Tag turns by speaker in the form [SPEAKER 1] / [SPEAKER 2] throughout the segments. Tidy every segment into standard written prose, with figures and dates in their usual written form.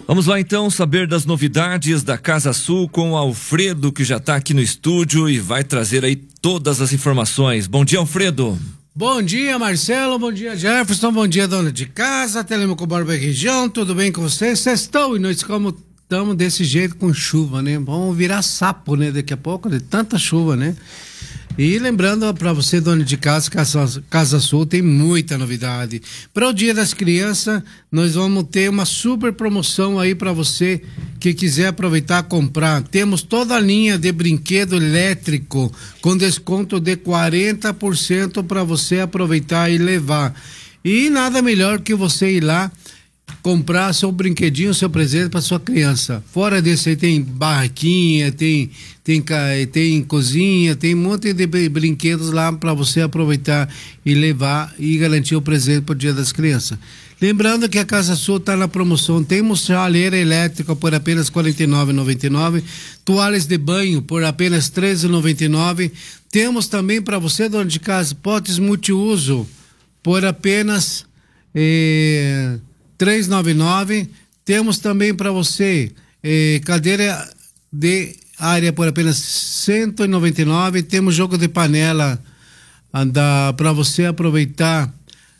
[SPEAKER 1] Vamos lá então saber das novidades da Casa Sul com o Alfredo, que já está aqui no estúdio e vai trazer aí todas as informações. Bom dia, Alfredo.
[SPEAKER 2] Bom dia, Marcelo, bom dia, Jefferson, bom dia, dona de casa, Telemaco Borba região, tudo bem com vocês? Sextou e nós como estamos desse jeito com chuva, né? Vamos virar sapo, né? Daqui a pouco, de tanta chuva, né? E lembrando para você, dona de casa, que a Casa Sul tem muita novidade. Para o Dia das Crianças, nós vamos ter uma super promoção aí para você que quiser aproveitar e comprar. Temos toda a linha de brinquedo elétrico com desconto de 40% para você aproveitar e levar. E nada melhor que você ir lá comprar seu brinquedinho, seu presente para sua criança. Fora desse aí tem barraquinha, tem cozinha, tem um monte de brinquedos lá para você aproveitar e levar e garantir o presente para o Dia das Crianças. Lembrando que a Casa Sul está na promoção, temos chaleira elétrica por apenas R$ 49,99, toalhas de banho por apenas R$ 13,99, temos também para você, dona de casa, potes multiuso por apenas R$ 399. Temos também para você cadeira de área por apenas 199. Temos jogo de panela para você aproveitar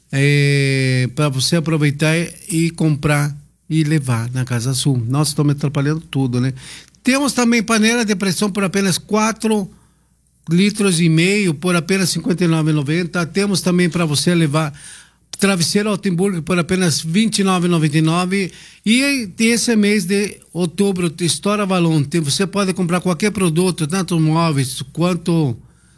[SPEAKER 2] e comprar e levar na Casa Sul. Nós estamos atrapalhando tudo, né? Temos também panela de pressão por apenas 4,5 litros por apenas R$ 59,90. Temos também para você levar travesseiro Altenburg por apenas R$ 29,99. E esse mês de outubro estoura valor. Você pode comprar qualquer produto, tanto móveis quanto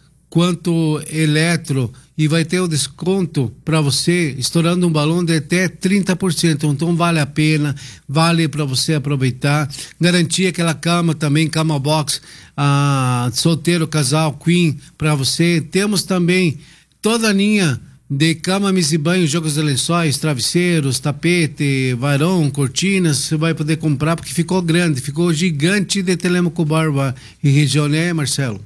[SPEAKER 2] eletro, e vai ter o desconto para você, estourando um balão de até 30%. Então vale a pena, vale para você aproveitar. Garantir aquela cama também, cama box, solteiro, casal, queen, para você. Temos também toda a linha de cama, mesa e banho, jogos de lençóis, travesseiros, tapete, varão, cortinas. Você vai poder comprar porque ficou grande, ficou gigante de Telemaco Borba e região, né, Marcelo?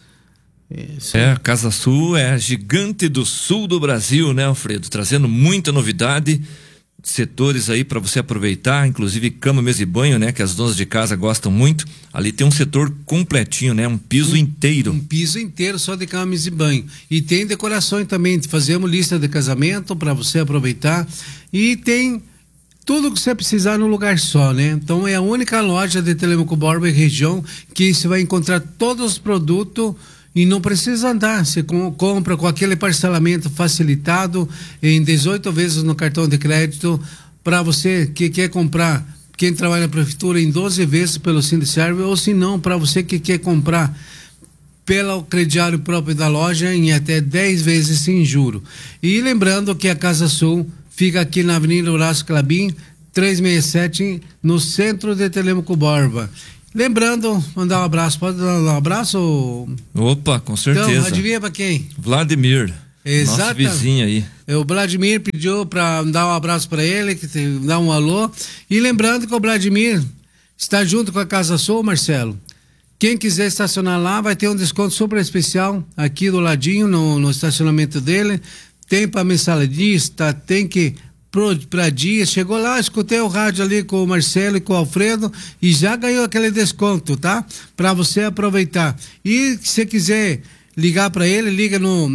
[SPEAKER 1] A Casa Sul é a gigante do sul do Brasil, né, Alfredo? Trazendo muita novidade, setores aí para você aproveitar, inclusive cama, mesa e banho, né, que as donas de casa gostam muito. Ali tem um setor completinho, né, um piso inteiro.
[SPEAKER 2] Um piso inteiro só de cama, mesa e banho. E tem decorações também, fazemos lista de casamento para você aproveitar. E tem tudo que você precisar num lugar só, né? Então é a única loja de Telemaco Borba e região que você vai encontrar todos os produtos e não precisa andar. Você compra com aquele parcelamento facilitado em 18 vezes no cartão de crédito. Para você que quer comprar, quem trabalha na prefeitura, em 12 vezes pelo Sindicerve, ou se não, para você que quer comprar pelo crediário próprio da loja em até 10 vezes sem juro. E lembrando que a Casa Sul fica aqui na Avenida Horácio Clabin, 367, no centro de Telemaco Borba. Lembrando, mandar um abraço. Pode dar um abraço?
[SPEAKER 1] Opa, com certeza.
[SPEAKER 2] Então, adivinha pra quem?
[SPEAKER 1] Vladimir.
[SPEAKER 2] Exato.
[SPEAKER 1] Nosso vizinho aí.
[SPEAKER 2] O Vladimir pediu pra dar um abraço pra ele, dar um alô. E lembrando que o Vladimir está junto com a Casa Sul, Marcelo. Quem quiser estacionar lá vai ter um desconto super especial aqui do ladinho, no estacionamento dele. Tem pra mensalista, tem que para dias. Chegou lá, escutei o rádio ali com o Marcelo e com o Alfredo e já ganhou aquele desconto, tá? Para você aproveitar. E se quiser ligar para ele, liga no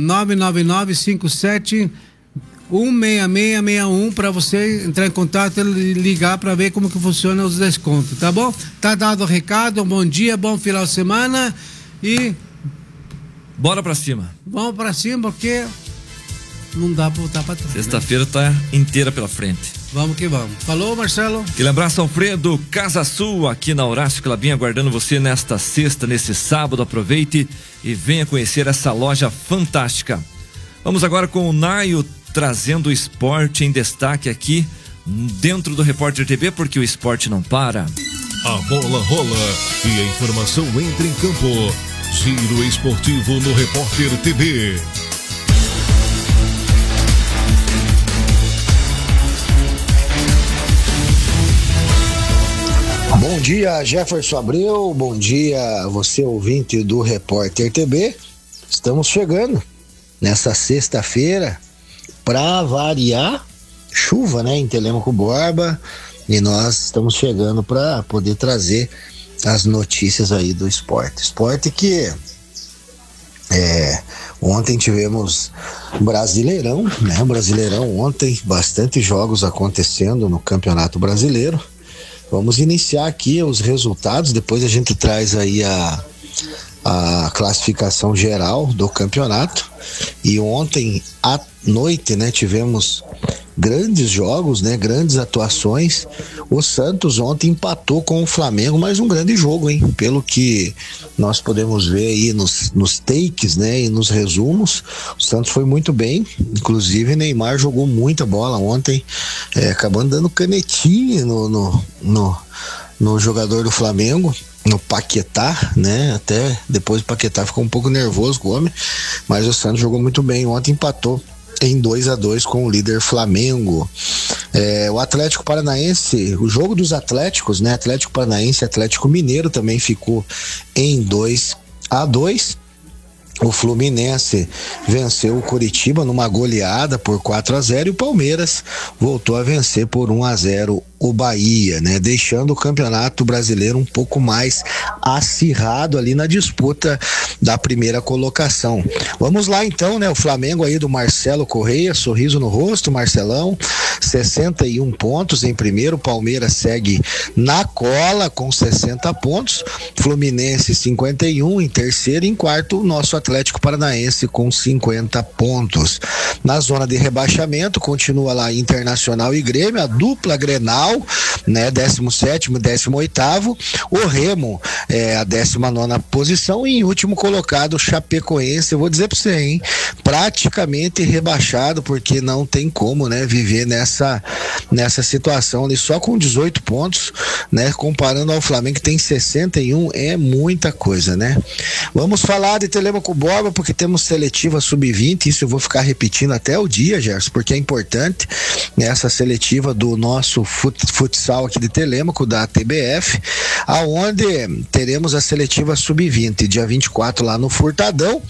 [SPEAKER 2] 99957-16661 para você entrar em contato e ligar para ver como que funciona os descontos, tá bom? Tá dado o recado, um bom dia, bom final de semana e
[SPEAKER 1] bora para cima.
[SPEAKER 2] Vamos para cima porque não dá pra voltar pra trás.
[SPEAKER 1] Sexta-feira, né? Tá inteira pela frente.
[SPEAKER 2] Vamos que vamos. Falou, Marcelo.
[SPEAKER 1] Aquele abraço, Alfredo. Casa Sul, aqui na Horácio Clabin, aguardando você nesta sexta, nesse sábado. Aproveite e venha conhecer essa loja fantástica. Vamos agora com o Naio, trazendo o esporte em destaque aqui dentro do Repórter TV, porque o esporte não para.
[SPEAKER 3] A bola rola e a informação entra em campo. Giro esportivo no Repórter TV.
[SPEAKER 4] Bom dia, Jefferson Abreu, bom dia você ouvinte do Repórter TV. Estamos chegando nessa sexta-feira para variar chuva, né, em Telemaco Borba e nós estamos chegando para poder trazer as notícias aí do esporte. Esporte que ontem tivemos Brasileirão, né? Brasileirão ontem, bastante jogos acontecendo no Campeonato Brasileiro. Vamos iniciar aqui os resultados, depois a gente traz aí a classificação geral do campeonato. E ontem à noite, né, tivemos grandes jogos, né, grandes atuações. O Santos ontem empatou com o Flamengo, mas um grande jogo, hein? Pelo que nós podemos ver aí nos takes, né, e nos resumos, o Santos foi muito bem. Inclusive Neymar jogou muita bola ontem, acabando dando canetinha no jogador do Flamengo, no Paquetá, né? Até depois o Paquetá ficou um pouco nervoso com o homem, mas o Santos jogou muito bem ontem, empatou em 2-2 com o líder Flamengo. O Atlético Paranaense, o jogo dos Atléticos, né? Atlético Paranaense e Atlético Mineiro também ficou em 2-2. O Fluminense venceu o Coritiba numa goleada por 4-0 e o Palmeiras voltou a vencer por 1-0 o Bahia, né? Deixando o Campeonato Brasileiro um pouco mais acirrado ali na disputa da primeira colocação. Vamos lá então, né? O Flamengo aí do Marcelo Correia, sorriso no rosto, Marcelão, 61 pontos em primeiro, Palmeiras segue na cola com 60 pontos, Fluminense 51 em terceiro, em quarto o nosso Atlético Paranaense com 50 pontos. Na zona de rebaixamento continua lá Internacional e Grêmio, a dupla Grenal, né, 17º e 18º, o Remo a 19ª posição e em último colocado o Chapecoense. Eu vou dizer pra você, hein, praticamente rebaixado, porque não tem como, né, viver nessa situação ali só com 18 pontos, né, comparando ao Flamengo que tem 61, é muita coisa, né. Vamos falar de Telêmaco Borba, porque temos seletiva sub-20, isso eu vou ficar repetindo até o dia, Gerson, porque é importante, né, essa seletiva do nosso futsal aqui de Telêmaco, da TBF, aonde teremos a seletiva sub-20, dia 24 lá no Furtadão,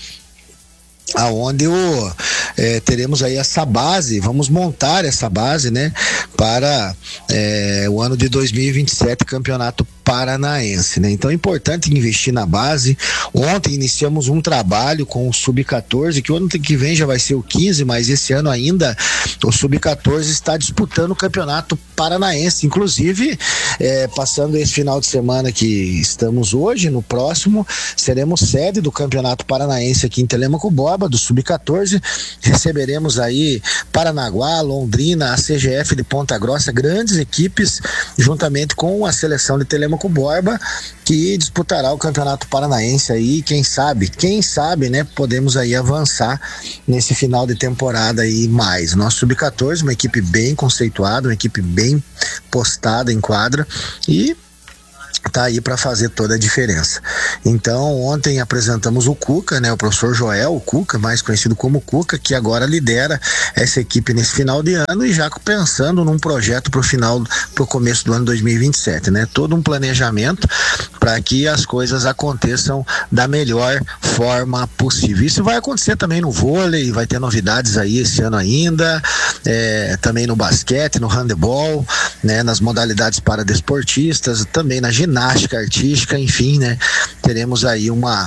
[SPEAKER 4] aonde teremos aí essa base, vamos montar essa base, né, para o ano de 2027, Campeonato Paranaense, né? Então é importante investir na base. Ontem iniciamos um trabalho com o Sub-14, que o ano que vem já vai ser o 15, mas esse ano ainda o Sub-14 está disputando o Campeonato Paranaense, inclusive passando esse final de semana que estamos hoje, no próximo seremos sede do Campeonato Paranaense aqui em Telêmaco Borba, do Sub-14, receberemos aí Paranaguá, Londrina, a CGF de Ponta Grossa, grandes equipes, juntamente com a seleção de Telêmaco Borba, que disputará o Campeonato Paranaense aí, quem sabe, né, podemos aí avançar nesse final de temporada aí mais. Nosso Sub-14, uma equipe bem conceituada, uma equipe bem postada em quadra e tá aí para fazer toda a diferença. Então, ontem apresentamos o Cuca, né, o professor Joel Cuca, mais conhecido como Cuca, que agora lidera essa equipe nesse final de ano e já pensando num projeto pro começo do ano 2027, né? Todo um planejamento para que as coisas aconteçam da melhor forma possível. Isso vai acontecer também no vôlei, vai ter novidades aí esse ano ainda, também no basquete, no handebol, né, nas modalidades paradesportistas, também na ginástica artística, enfim, né? Teremos aí uma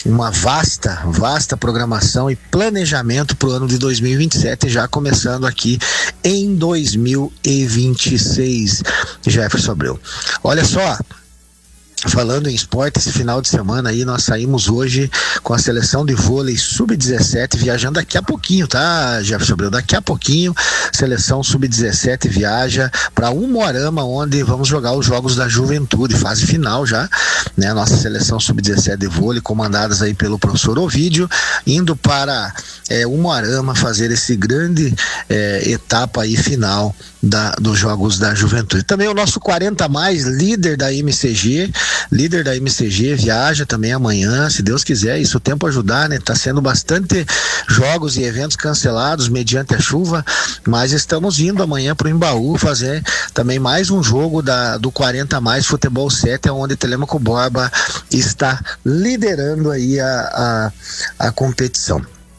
[SPEAKER 4] vasta programação e planejamento para o ano de 2027, já começando aqui em 2026, Jefferson Abreu. Olha só, falando em esporte, esse final de semana aí nós saímos hoje com a seleção de vôlei sub-17 viajando daqui a pouquinho, tá, Jefferson Abreu? Daqui a pouquinho, seleção sub-17 viaja para Umuarama, onde vamos jogar os Jogos da Juventude, fase final já, né? Nossa seleção sub-17 de vôlei, comandadas aí pelo professor Ovídio, indo para Umuarama fazer esse grande etapa aí final dos Jogos da Juventude. Também o nosso 40 mais, líder da MCG viaja também amanhã, se Deus quiser, isso o tempo ajudar, né? Tá sendo bastante jogos e eventos cancelados mediante a chuva, mas estamos indo amanhã pro Embaú fazer também mais um jogo do 40 mais Futebol 7, onde Telêmaco Borba está liderando aí a competição.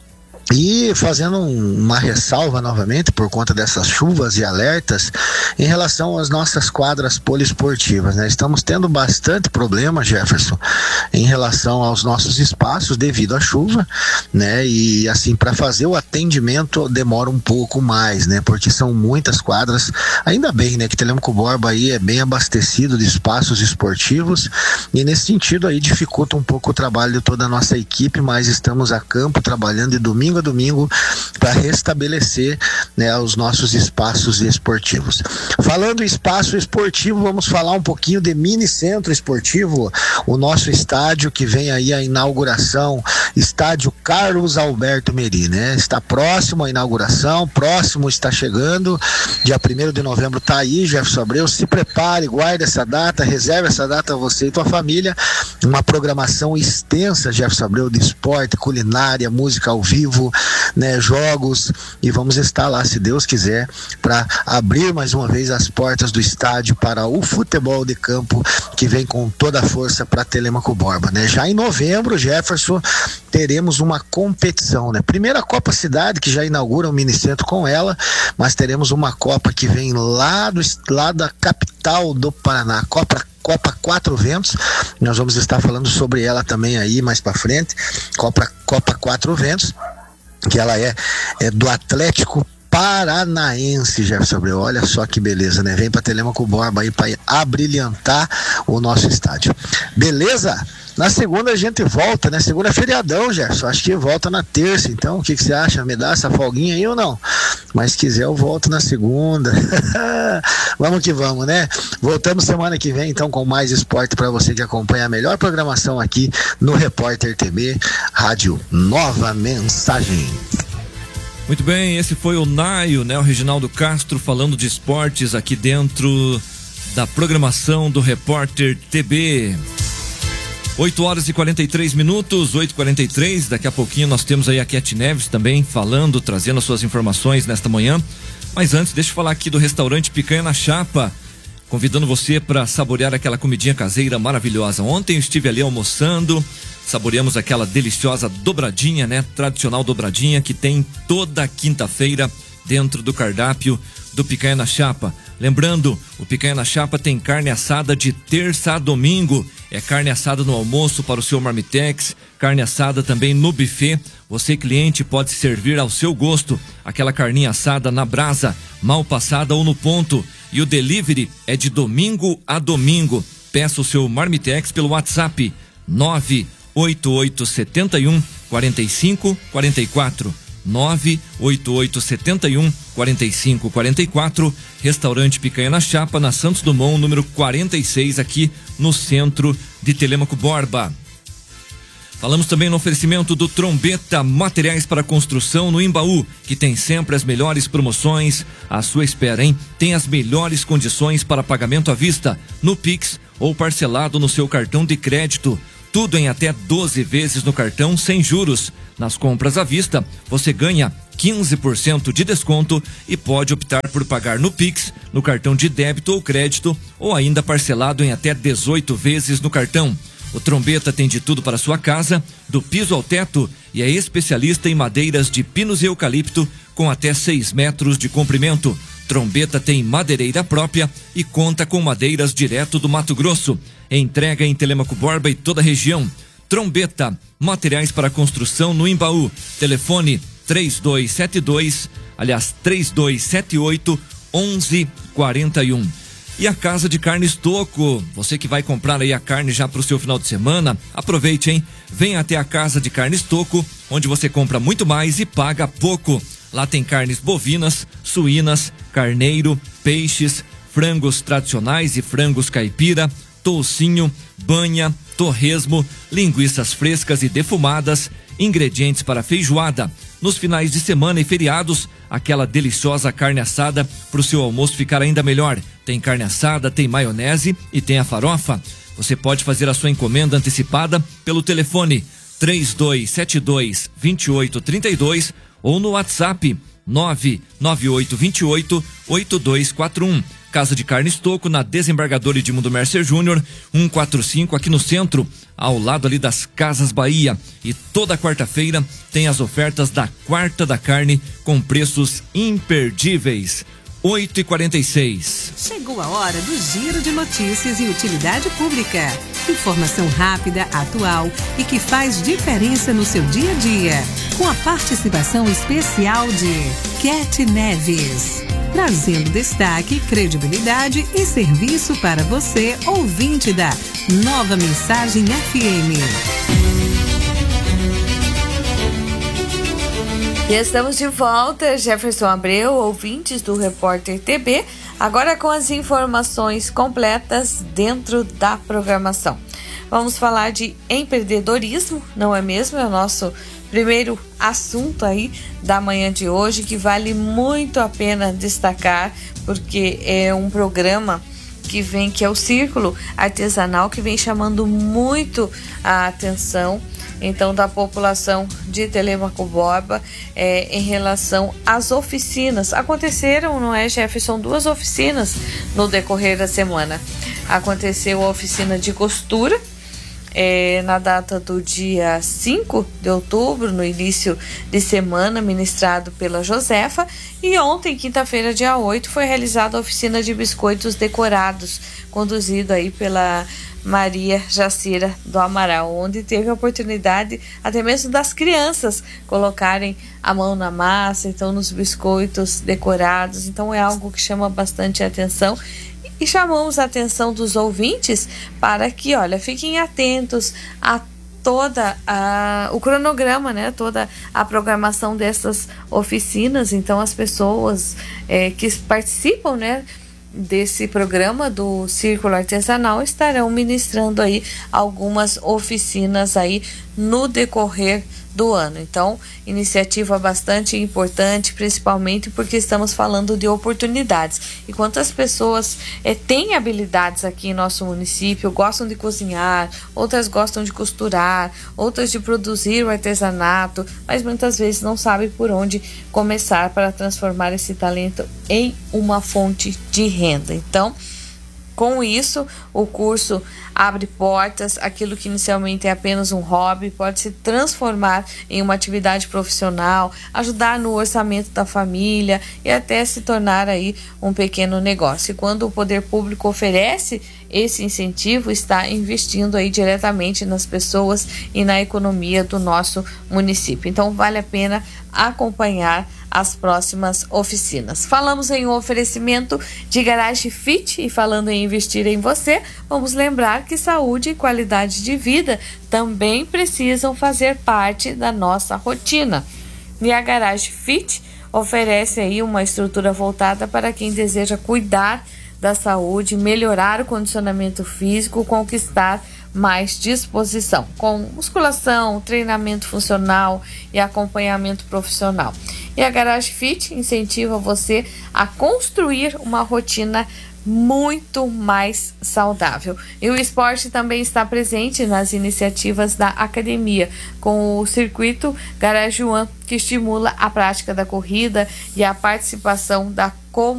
[SPEAKER 4] E fazendo uma ressalva novamente por conta dessas chuvas e alertas em relação às nossas quadras poliesportivas, né? Estamos tendo bastante problema, Jefferson, em relação aos nossos espaços devido à chuva, né? E assim, para fazer o atendimento demora um pouco mais, né? Porque são muitas quadras, ainda bem, né? Que Telêmaco Borba aí é bem abastecido de espaços esportivos e nesse sentido aí dificulta um pouco o trabalho de toda a nossa equipe, mas estamos a campo trabalhando de domingo a domingo para restabelecer, né, os nossos espaços esportivos. Falando em espaço esportivo, vamos falar um pouquinho de mini centro esportivo, o nosso estádio que vem aí a inauguração, estádio Carlos Alberto Meri, né? Está próximo à inauguração, próximo está chegando, dia 1º de novembro tá aí, Jefferson Abreu, se prepare, guarde essa data, reserve essa data você e tua família, uma programação extensa, Jefferson Abreu, de esporte, culinária, música ao vivo, né, jogos, e vamos estar lá, se Deus quiser, para abrir mais uma vez as portas do estádio para o futebol de campo que vem com toda a força para Telêmaco Borba, né? Já em novembro, Jefferson, teremos uma competição, né? Primeira Copa Cidade, que já inaugura o minicentro com ela, mas teremos uma Copa que vem lá da capital do Paraná, Copa 4 Ventos, nós vamos estar falando sobre ela também aí mais para frente, Copa 4 Ventos, que ela é do Atlético Paranaense, Jefferson Abreu, olha só que beleza, né? Vem para Telêmaco Borba aí para abrilhantar o nosso estádio. Beleza? Na segunda a gente volta, né? Segunda é feriadão, Jefferson, acho que volta na terça, então o que você acha? Me dá essa folguinha aí ou não? Mas se quiser eu volto na segunda. Vamos que vamos, né? Voltamos semana que vem então com mais esporte para você que acompanha a melhor programação aqui no Repórter TV, Rádio Nova Mensagem.
[SPEAKER 1] Muito bem, esse foi o Naio, né? O Reginaldo Castro falando de esportes aqui dentro da programação do Repórter TV. 8h43, 8h43, daqui a pouquinho nós temos aí a Cat Neves também falando, trazendo as suas informações nesta manhã. Mas antes, deixa eu falar aqui do restaurante Picanha na Chapa, convidando você para saborear aquela comidinha caseira maravilhosa. Ontem eu estive ali almoçando, saboreamos aquela deliciosa dobradinha, né? Tradicional dobradinha que tem toda quinta-feira dentro do cardápio do Picanha na Chapa. Lembrando, o Picanha na Chapa tem carne assada de terça a domingo. É carne assada no almoço para o seu marmitex, carne assada também no buffet. Você, cliente, pode servir ao seu gosto aquela carninha assada na brasa, mal passada ou no ponto. E o delivery é de domingo a domingo. Peça o seu marmitex pelo WhatsApp 98871 4544. 98871 4544, restaurante Picanha na Chapa, na Santos Dumont, número 46, aqui no centro de Telêmaco Borba. Falamos também no oferecimento do Trombeta, materiais para construção no Imbaú, que tem sempre as melhores promoções à sua espera, hein? Tem as melhores condições para pagamento à vista, no Pix ou parcelado no seu cartão de crédito. Tudo em até 12 vezes no cartão sem juros. Nas compras à vista, você ganha 15% de desconto e pode optar por pagar no Pix, no cartão de débito ou crédito, ou ainda parcelado em até 18 vezes no cartão. O Trombeta tem de tudo para sua casa, do piso ao teto, e é especialista em madeiras de pinos e eucalipto com até 6 metros de comprimento. Trombeta tem madeireira própria e conta com madeiras direto do Mato Grosso. Entrega em Telêmaco Borba e toda a região. Trombeta, materiais para construção no Imbaú. Telefone 3278 1141. E a Casa de Carnes Toco, você que vai comprar aí a carne já para o seu final de semana, aproveite, hein? Venha até a Casa de Carnes Toco, onde você compra muito mais e paga pouco. Lá tem carnes bovinas, suínas, carneiro, peixes, frangos tradicionais e frangos caipira, toucinho, banha, torresmo, linguiças frescas e defumadas, ingredientes para feijoada. Nos finais de semana e feriados, aquela deliciosa carne assada para o seu almoço ficar ainda melhor. Tem carne assada, tem maionese e tem a farofa. Você pode fazer a sua encomenda antecipada pelo telefone 3272-2832 ou no WhatsApp 99828-8241. Casa de Carne Estoco, na Desembargador Edmundo Mercer Júnior, 145, aqui no centro, ao lado ali das Casas Bahia. E toda quarta-feira tem as ofertas da Quarta da Carne com preços imperdíveis. 8h46.
[SPEAKER 5] Chegou a hora do Giro de Notícias e Utilidade Pública. Informação rápida, atual e que faz diferença no seu dia a dia. Com a participação especial de Cat Neves. Trazendo destaque, credibilidade e serviço para você, ouvinte da Nova Mensagem FM.
[SPEAKER 6] E estamos de volta, Jefferson Abreu, ouvintes do Repórter TB, agora com as informações completas dentro da programação. Vamos falar de empreendedorismo, não é mesmo? É o nosso primeiro assunto aí da manhã de hoje, que vale muito a pena destacar, porque é um programa que é o Círculo Artesanal, que vem chamando muito a atenção então da população de Telêmaco Borba em relação às oficinas. Aconteceram, não é, Jefferson, 2 oficinas no decorrer da semana. Aconteceu a oficina de costura na data do dia 5 de outubro, no início de semana, ministrado pela Josefa, e ontem, quinta-feira, dia 8, foi realizada a oficina de biscoitos decorados, conduzido aí pela Maria Jacira do Amaral, onde teve a oportunidade até mesmo das crianças colocarem a mão na massa, então nos biscoitos decorados. Então é algo que chama bastante atenção. E chamamos a atenção dos ouvintes para que, olha, fiquem atentos a toda o cronograma, né? Toda a programação dessas oficinas. Então as pessoas que participam, né, desse programa do Círculo Artesanal estarão ministrando aí algumas oficinas aí no decorrer do ano. Então, iniciativa bastante importante, principalmente porque estamos falando de oportunidades. E quantas pessoas têm habilidades aqui em nosso município, gostam de cozinhar, outras gostam de costurar, outras de produzir o artesanato, mas muitas vezes não sabem por onde começar para transformar esse talento em uma fonte de renda. Então, com isso, o curso abre portas, aquilo que inicialmente é apenas um hobby pode se transformar em uma atividade profissional, ajudar no orçamento da família e até se tornar aí um pequeno negócio. E quando o poder público oferece esse incentivo, está investindo aí diretamente nas pessoas e na economia do nosso município. Então vale a pena acompanhar as próximas oficinas. Falamos em um oferecimento de Garage Fit, e falando em investir em você, vamos lembrar que saúde e qualidade de vida também precisam fazer parte da nossa rotina. E a Garage Fit oferece aí uma estrutura voltada para quem deseja cuidar da saúde, melhorar o condicionamento físico, conquistar mais disposição, com musculação, treinamento funcional e acompanhamento profissional. E a Garage Fit incentiva você a construir uma rotina muito mais saudável. E o esporte também está presente nas iniciativas da academia, com o circuito Garage One, que estimula a prática da corrida e a participação da comunidade